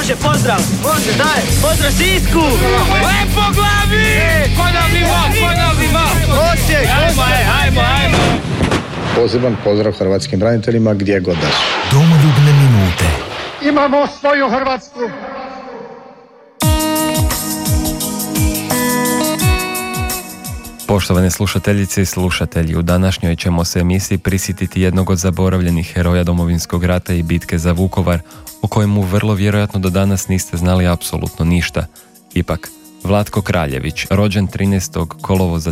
Može, pozdrav! Može, daj! Pozdrav Sisku! Lepo glavi! Ponovni moc! Osijek! Ajmo! Poseban pozdrav hrvatskim braniteljima gdje god da su. Domoljubne minute. Imamo svoju Hrvatsku! Poštovane slušateljice i slušatelji, u današnjoj ćemo se emisiji prisjetiti jednog od zaboravljenih heroja Domovinskog rata i bitke za Vukovar, o kojemu vrlo vjerojatno do danas niste znali apsolutno ništa. Ipak, Vlatko Kraljević, rođen 13. kolovoza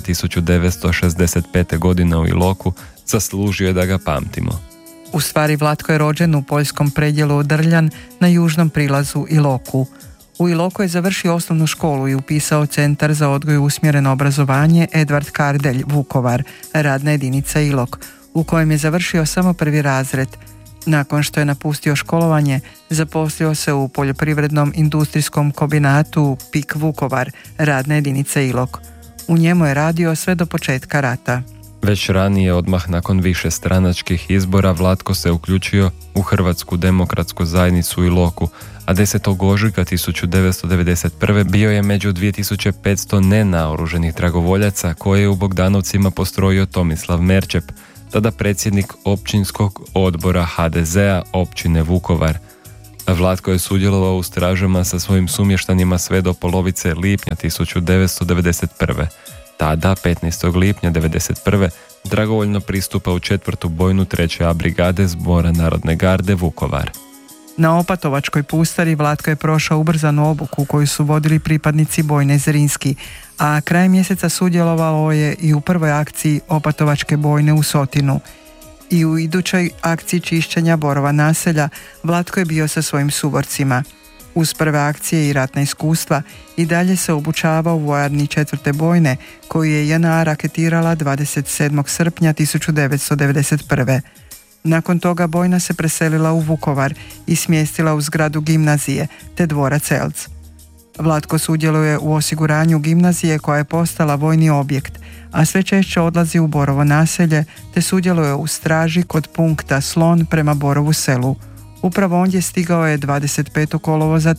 1965. godine u Iloku, zaslužio je da ga pamtimo. U stvari, Vlatko je rođen u poljskom predjelu Odrljan na južnom prilazu Iloku. U Iloku je završio osnovnu školu i upisao Centar za odgoj i usmjereno obrazovanje Edvard Kardelj, Vukovar, radna jedinica Ilok, u kojem je završio samo prvi razred. Nakon što je napustio školovanje, zaposlio se u poljoprivrednom industrijskom kombinatu PIK Vukovar, radna jedinica Ilok. U njemu je radio sve do početka rata. Već ranije, odmah nakon više stranačkih izbora, Vlatko se uključio u Hrvatsku demokratsku zajednicu u Iloku, a 10. ožujka 1991. bio je među 2500 nenaoruženih dragovoljaca koje je u Bogdanovcima postrojio Tomislav Merčep, tada predsjednik općinskog odbora HDZ-a općine Vukovar. Vlatko je sudjelovao u stražama sa svojim sumještanima sve do polovice lipnja 1991. Tada, 15. lipnja 1991. dragovoljno pristupa u 4. bojnu 3. A brigade Zbora Narodne garde Vukovar. Na Opatovačkoj pustari Vlatko je prošao ubrzanu obuku koju su vodili pripadnici bojne Zrinski, a kraj mjeseca sudjelovao je i u prvoj akciji Opatovačke bojne u Sotinu. I u idućoj akciji čišćenja Borova naselja Vlatko je bio sa svojim suborcima. Uz prve akcije i ratna iskustva i dalje se obučavao u vojarni 4. bojne koju je JNA raketirala 27. srpnja 1991. Nakon toga bojna se preselila u Vukovar i smjestila u zgradu gimnazije te dvorac Elc. Vlatko sudjeluje u osiguranju gimnazije koja je postala vojni objekt, a sve češće odlazi u Borovo naselje te sudjeluje u straži kod punkta Slon prema Borovu selu. Upravo ondje stigao je 25. kolovoza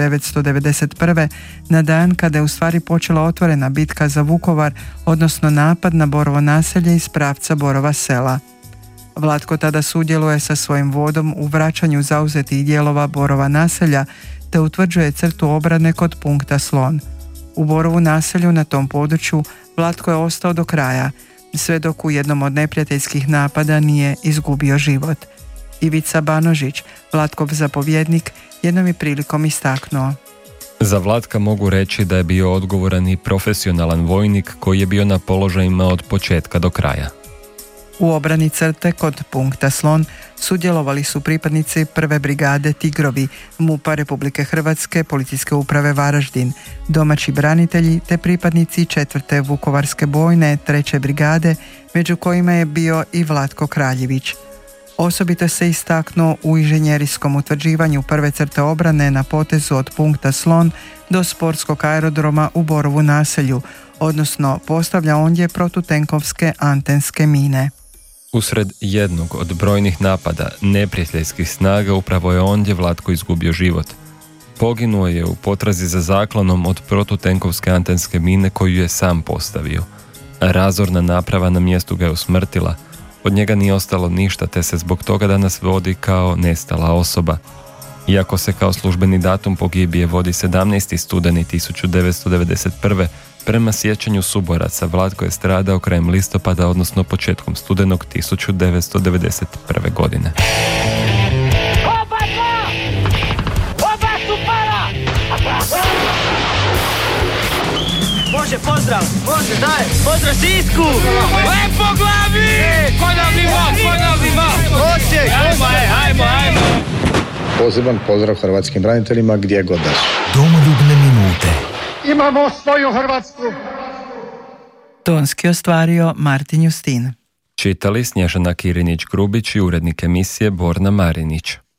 1991. na dan kada je u stvari počela otvorena bitka za Vukovar, odnosno napad na Borovo naselje iz pravca Borova sela. Vlatko tada sudjeluje sa svojim vodom u vraćanju zauzetih dijelova Borova naselja te utvrđuje crtu obrane kod punkta Slon. U Borovu naselju na tom području Vlatko je ostao do kraja, sve dok u jednom od neprijateljskih napada nije izgubio život. Ivica Banožić, Vlatkov zapovjednik, jednom je prilikom istaknuo: Za Vlatka mogu reći da je bio odgovoran i profesionalan vojnik koji je bio na položajima od početka do kraja. U obrani crte kod punkta Slon sudjelovali su pripadnici 1. brigade Tigrovi, MUP-a Republike Hrvatske, Policijske uprave Varaždin, domaći branitelji te pripadnici 4. Vukovarske bojne 3. brigade, među kojima je bio i Vlatko Kraljević. Osobito se istaknuo u inženjerijskom utvrđivanju prve crte obrane na potezu od punkta Slon do sportskog aerodroma u Borovu naselju, odnosno postavlja ondje protutenkovske antenske mine. Usred jednog od brojnih napada neprijateljskih snaga upravo je ondje Vlatko izgubio život. Poginuo je u potrazi za zaklonom od protutenkovske antenske mine koju je sam postavio. Razorna naprava na mjestu ga je usmrtila. Od njega nije ostalo ništa te se zbog toga danas vodi kao nestala osoba. Iako se kao službeni datum pogibije vodi 17. studeni 1991. prema sjećanju suboraca, Vlatko je stradao krajem listopada, odnosno početkom studenog 1991. godine. Oba su para! Može, pozdrav! Može, daj! Pozdrav Sisku! Lepo glavi! Ponovni moc! Osijek! Ajmo! Poseban pozdrav hrvatskim braniteljima gdje god da su. Domoljubne minute. Imamo svoju Hrvatsku! Tonski ostvario Martin Justin. Čitali Snježana Kirinić-Grubić i urednik emisije Borna Marinić.